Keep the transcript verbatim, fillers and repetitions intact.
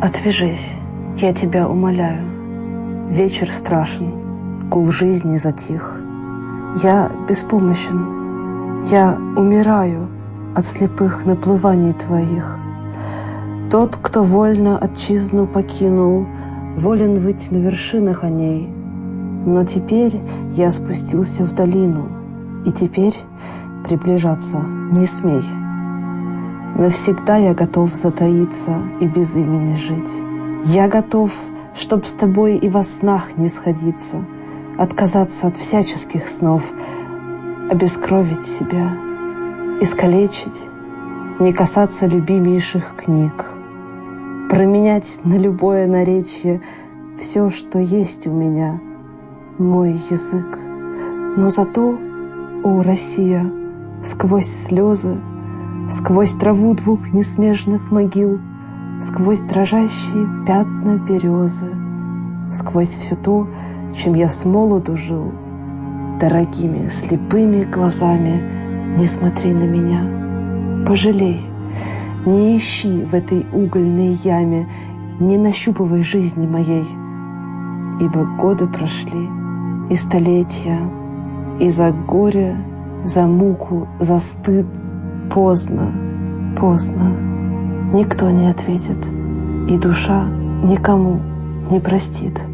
Отвяжись, я тебя умоляю. Вечер страшен, гул жизни затих. Я беспомощен, я умираю от слепых наплываний твоих. Тот, кто вольно отчизну покинул, волен выть на вершинах о ней. Но теперь я спустился в долину, и теперь приближаться не смей. Навсегда я готов затаиться и без имени жить. Я готов, чтоб с тобой и во снах не сходиться, отказаться от всяческих снов, обескровить себя, искалечить, не касаться любимейших книг, променять на любое наречие все, что есть у меня, мой язык. Но зато, о, Россия, сквозь слезы, сквозь траву двух несмежных могил, сквозь дрожащие пятна березы, сквозь все то, чем я с молоду жил, дорогими слепыми глазами не смотри на меня. Пожалей, не ищи в этой угольной яме, не нащупывай жизни моей, ибо годы прошли и столетия, и за горе, за муку, за стыд поздно, поздно. Никто не ответит, и душа никому не простит.